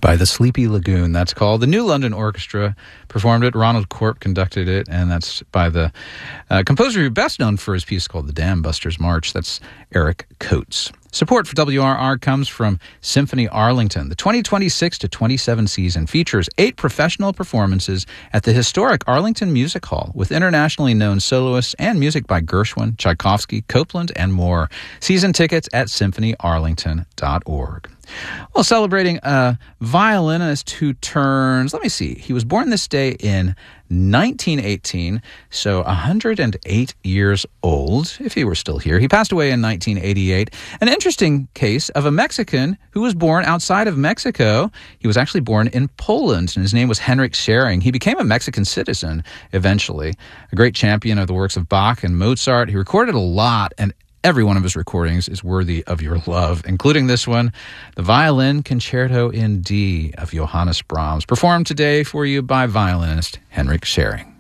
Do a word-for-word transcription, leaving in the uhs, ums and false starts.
By the Sleepy Lagoon, that's called. The New London Orchestra performed it. Ronald Corp conducted it, and that's by the uh, composer best known for his piece called The Dam Busters March. That's Eric Coates. Support for W R R comes from Symphony Arlington. The twenty twenty-six to twenty-seven season features eight professional performances at the historic Arlington Music Hall with internationally known soloists and music by Gershwin, Tchaikovsky, Copland, and more. Season tickets at symphony arlington dot org. Well, celebrating a violinist who turns, let me see, he was born this day in nineteen eighteen, so one hundred eight years old, if he were still here. He passed away in nineteen eighty-eight. An interesting case of a Mexican who was born outside of Mexico. He was actually born in Poland, and his name was Henrik Schering. He became a Mexican citizen eventually, a great champion of the works of Bach and Mozart. He recorded a lot, and every one of his recordings is worthy of your love, including this one, the Violin Concerto in D of Johannes Brahms, performed today for you by violinist Henrik Schering.